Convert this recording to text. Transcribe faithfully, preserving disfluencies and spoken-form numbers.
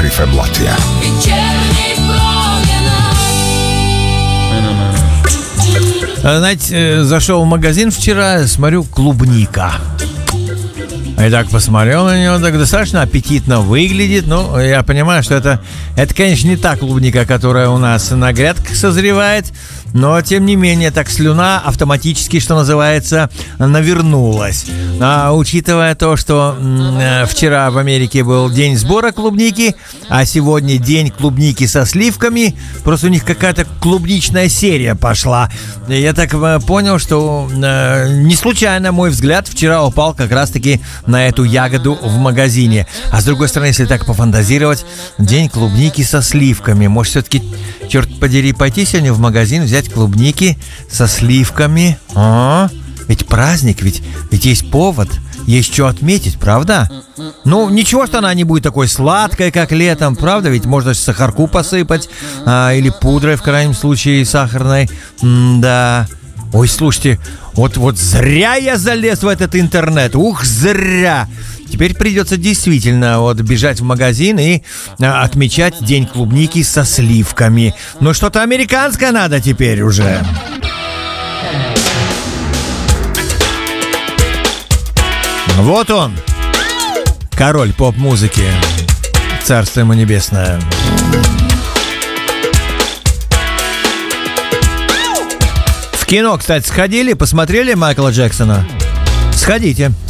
Fresh эф эм Латвия. Знаете, зашел в магазин вчера, смотрю, клубника. И так посмотрел на нее, так достаточно аппетитно выглядит. Ну, я понимаю, что это, это, конечно, не та клубника, которая у нас на грядках созревает. Но, тем не менее, так слюна автоматически, что называется, навернулась. А учитывая то, что м- вчера в Америке был день сбора клубники, а сегодня день клубники со сливками, просто у них какая-то клубничная серия пошла. И я так понял, что э, не случайно мой взгляд вчера упал как раз-таки на эту ягоду в магазине. А с другой стороны, если так пофантазировать, день клубники со сливками. Может, все-таки, черт подери, пойти сегодня в магазин, взять клубники со сливками. А, ведь праздник, ведь, ведь есть повод, есть что отметить, правда? Ну, ничего, что она не будет такой сладкой, как летом, правда? Ведь можно сахарку посыпать, а, или пудрой, в крайнем случае, сахарной. М-да. Ой, слушайте, вот, вот зря я залез в этот интернет. Ух, зря. Теперь придется действительно вот бежать в магазин и а, отмечать день клубники со сливками. Ну, что-то американское надо теперь уже. Вот он, король поп-музыки. Царство ему небесное. В кино, кстати, сходили, посмотрели Майкла Джексона? Сходите.